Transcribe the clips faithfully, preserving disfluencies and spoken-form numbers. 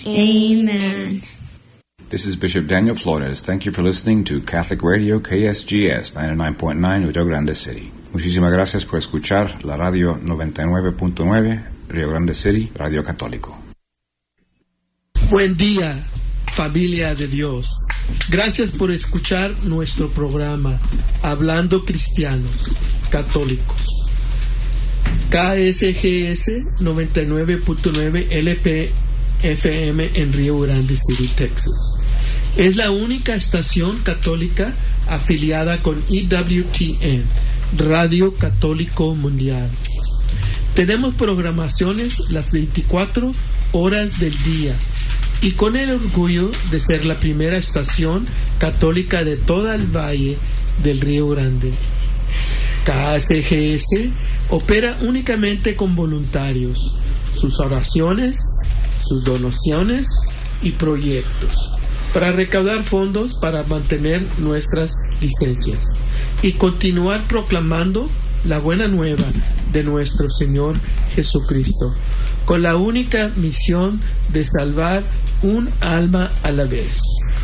Amen. This is Bishop Daniel Flores. Thank you for listening to Catholic Radio K S G S ninety-nine point nine Rio Grande City. Muchísimas gracias por escuchar la radio noventa y nueve punto nueve Rio Grande City, Radio Católico. Buen día, familia de Dios. Gracias por escuchar nuestro programa Hablando Cristianos Católicos. K S G S noventa y nueve punto nueve L P F M en Rio Grande City, Texas. Es la única estación católica afiliada con E W T N, Radio Católico Mundial. Tenemos programaciones las veinticuatro horas del día y con el orgullo de ser la primera estación católica de todo el Valle del Río Grande. K S G S opera únicamente con voluntarios. Sus oraciones, sus donaciones y proyectos para recaudar fondos para mantener nuestras licencias y continuar proclamando la buena nueva de nuestro Señor Jesucristo, con la única misión de salvar un alma a la vez.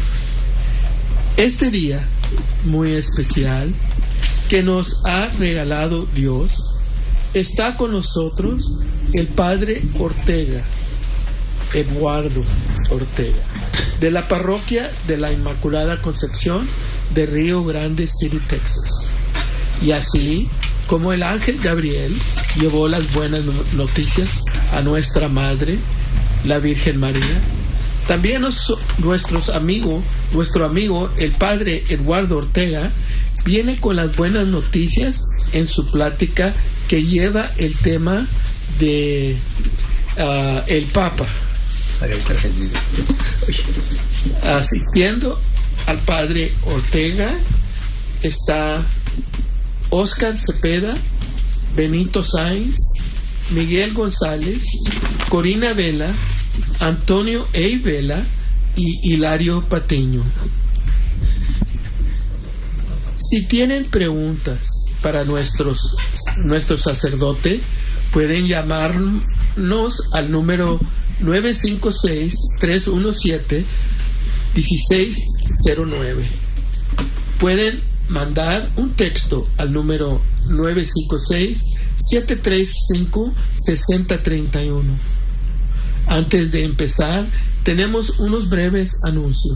Este día muy especial que nos ha regalado Dios, está con nosotros el Padre Ortega, Eduardo Ortega, de la parroquia de la Inmaculada Concepción de Rio Grande City, Texas. Y así como el ángel Gabriel llevó las buenas noticias a nuestra Madre, la Virgen María, también nos, nuestros amigos, nuestro amigo el Padre Eduardo Ortega viene con las buenas noticias en su plática que lleva el tema de uh, el Papa. Asistiendo al Padre Ortega está Oscar Cepeda, Benito Sáenz, Miguel González, Corina Vela, Antonio E. Vela y Hilario Patiño. Si tienen preguntas para nuestros nuestro sacerdote, pueden llamarnos al número nueve cinco seis, tres uno siete, uno seis cero nueve. Pueden mandar un texto al número nueve cinco seis, siete tres cinco, seis cero tres uno. Antes de empezar, tenemos unos breves anuncios.